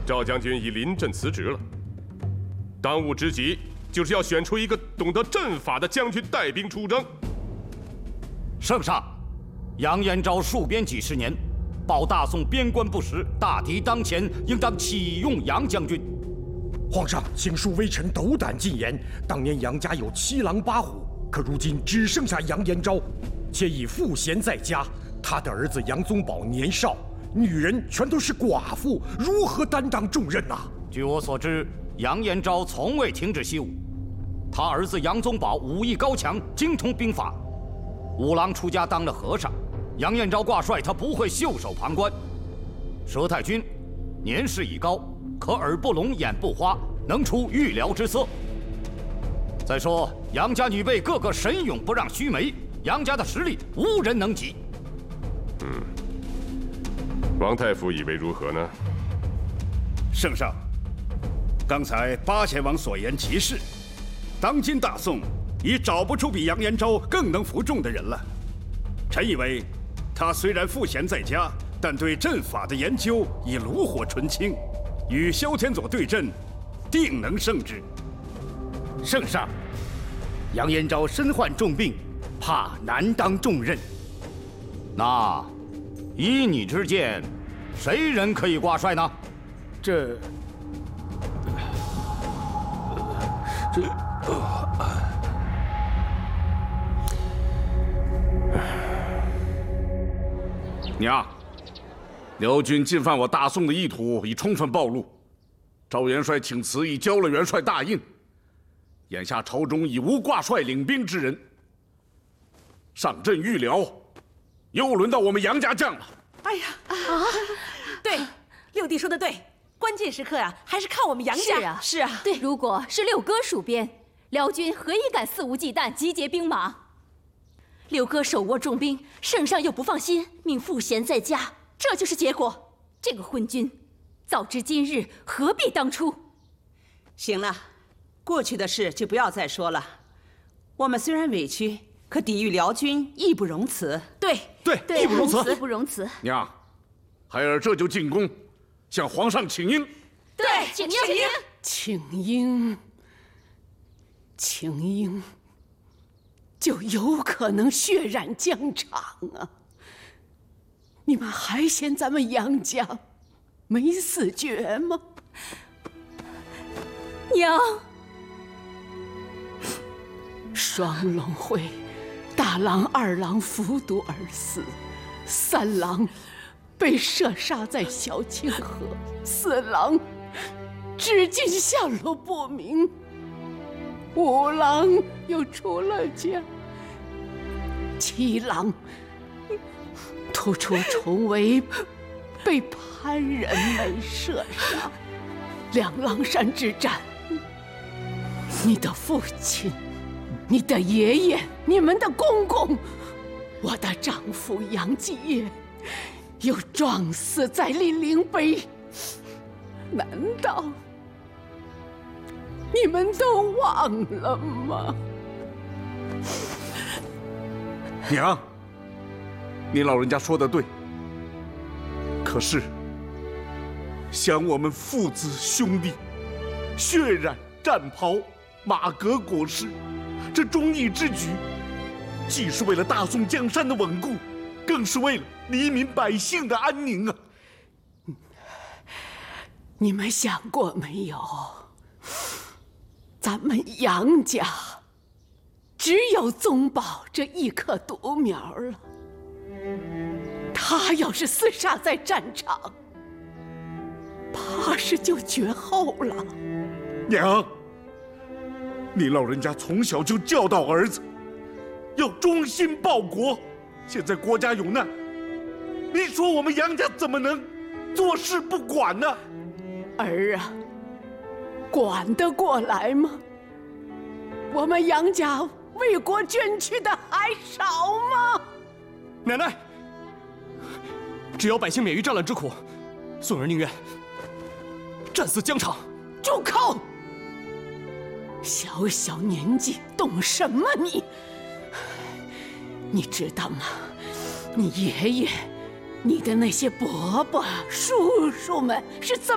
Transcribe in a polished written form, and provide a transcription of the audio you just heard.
赵将军已临阵辞职了，当务之急就是要选出一个懂得阵法的将军带兵出征。 圣上，杨延昭戍边几十年，保大宋边关不实，大敌当前，应当启用杨将军。 皇上，请恕微臣斗胆进言。当年杨家有7狼8虎，可如今只剩下杨延昭，且已赋闲在家。他的儿子杨宗保年少，女人全都是寡妇，如何担当重任呐？ 据我所知，杨延昭从未停止习武。他儿子杨宗保武艺高强，精通兵法。五郎出家当了和尚，杨延昭挂帅，他不会袖手旁观。佘太君年事已高，可耳不聋，眼不花，能出预疗之色。再说杨家女辈个个神勇，不让须眉，杨家的实力无人能及。 王太傅以为如何呢？ 圣上，刚才八贤王所言极是。当今大宋已找不出比杨延昭更能服众的人了。臣以为，他虽然赋闲在家，但对阵法的研究已炉火纯青，与萧天佐对阵，定能胜之。 圣上，杨延昭身患重病，怕难当重任。 那依你之见，谁人可以挂帅呢？ 娘，辽军进犯我大宋的意图已充分暴露，赵元帅请辞已交了元帅大印，眼下朝中已无挂帅领兵之人，上阵预疗，又轮到我们杨家将了。 哎呀对，六弟说的对，关键时刻呀，还是靠我们杨家。是啊， 对，如果是六哥戍边，辽军何以敢肆无忌惮集结兵马？六哥手握重兵，圣上又不放心，命赋闲在家，这就是结果。这个昏君，早知今日，何必当初？ 行了，过去的事就不要再说了。我们虽然委屈，可抵御辽军义不容辞。 对， 义不容辞， 义不容辞。 娘，孩儿这就进宫，向皇上请缨。 对，请缨。 请缨，就有可能血染疆场啊！你们还嫌咱们杨家没死绝吗？ 娘， 双龙会，大郎、二郎服毒而死，三郎被射杀在小清河，四郎至今下落不明，五郎又出了家，七郎突出重围，被潘仁美射杀。两狼山之战，你的父亲、你的爷爷、你们的公公，我的丈夫杨继业，又撞死在醴陵碑。难道你们都忘了吗？ 娘，你老人家说的对。可是，想我们父子兄弟，血染战袍，马革裹尸，这忠义之举，既是为了大宋江山的稳固，更是为了黎民百姓的安宁啊！ 你们想过没有？咱们杨家只有宗保这一棵独苗了。他要是厮杀在战场，怕是就绝后了。 娘，你老人家从小就教导儿子要忠心报国，现在国家有难，你说我们杨家怎么能坐视不管呢？ 儿啊，管得过来吗？我们杨家为国捐躯的还少吗？ 奶奶，只要百姓免于战乱之苦，孙儿宁愿战死疆场。 住口！小小年纪懂什么你？你知道吗？你爷爷、你的那些伯伯、叔叔们是怎么